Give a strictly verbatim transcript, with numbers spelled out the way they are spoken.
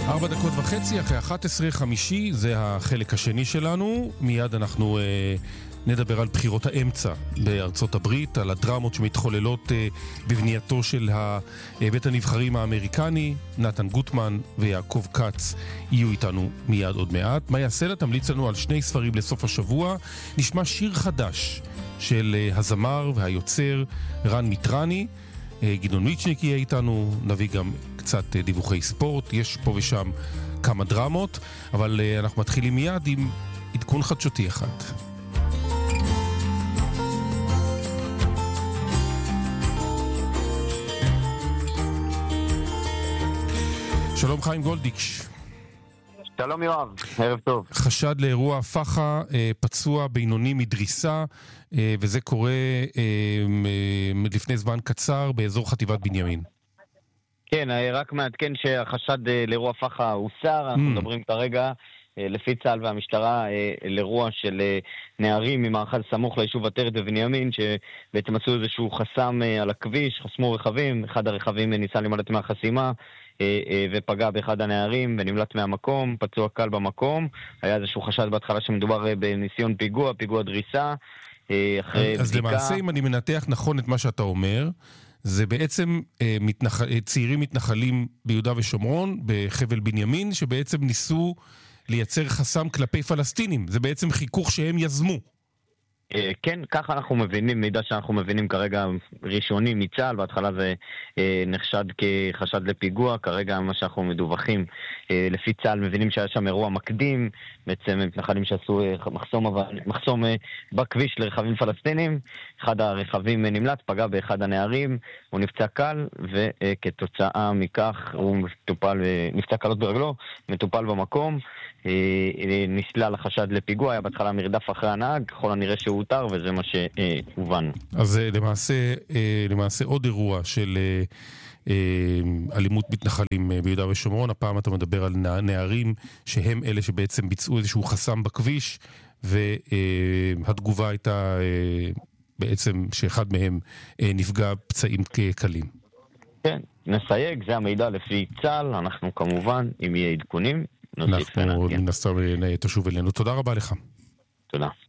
ארבע דקות וחצי אחרי אחת עשרה חמישי, זה החלק השני שלנו. מיד אנחנו אה, נדבר על בחירות האמצע בארצות הברית, על הדרמות שמתחוללות אה, בבנייתו של ה, אה, בית הנבחרים האמריקני. נתן גוטמן ויעקב קץ יהיו איתנו מיד עוד מעט. מה יעשה לה? תמליץ לנו על שני ספרים לסוף השבוע. נשמע שיר חדש של אה, הזמר והיוצר רן מיטרני. גדעון מיצ'ניק יהיה איתנו, נביא גם קצת דיווחי ספורט, יש פה ושם כמה דרמות, אבל אנחנו מתחילים מיד עם עדכון חדשותי אחד. שלום חיים גולדיקש. שלום יואב, ערב טוב. חשד לאירוע פחה, פצוע בינוני מדריסה, וזה קורה לפני זמן קצר באזור חטיבת בנימין. כן, רק מעדכן שהחשד לאירוע פחה הוסר, אנחנו מדברים כרגע לפי צה"ל והמשטרה לאירוע של נערים ממאחז סמוך ליישוב עטרת בבנימין, שבעצם עשו איזשהו חסם על הכביש, חסמו רכבים, אחד הרכבים ניסה למלט מהחסימה, ופגע באחד הנערים ונמלט מהמקום, פצוע קל במקום. היה איזשהו חשד בהתחלה שמדובר בניסיון פיגוע, פיגוע דריסה. אז למעשה, אם אני מנתח נכון את מה שאתה אומר, זה בעצם מתנח... צעירים מתנחלים ביהודה ושומרון, בחבל בנימין, שבעצם ניסו לייצר חסם כלפי פלסטינים. זה בעצם חיכוך שהם יזמו. כן, ככה אנחנו מבינים, מידע שאנחנו מבינים כרגע ראשוני מצה"ל, בהתחלה זה נחשד כחשד לפיגוע, כרגע מה שאנחנו מדווחים לפי צה"ל מבינים שהיה שם אירוע מקדים, בעצם מתנחלים שעשו מחסום, מחסום בכביש לרכבים פלסטינים, אחד הרכבים נמלט, פגע באחד הנערים, הוא נפצע קל, וכתוצאה מכך הוא מטופל, נפצע קלות ברגלו, מטופל במקום, נסלל החשד לפיגוע, היה בהתחלה מרדף אחרי הנהג, ככל הנראה שהוא הותר, וזה מה שהובן. אז למעשה, למעשה עוד אירוע של אלימות מתנחלים ביהודה ושומרון. הפעם אתה מדבר על נערים שהם אלה שבעצם ביצעו איזשהו חסם בכביש, והתגובה הייתה בעצם שאחד מהם נפגע פצעים קלים. כן, נסייג, זה המידע לפי צה"ל, אנחנו כמובן, אם יהיה עדכונים, אנחנו מן הסתם תשוב אלינו. תודה רבה לך. תודה.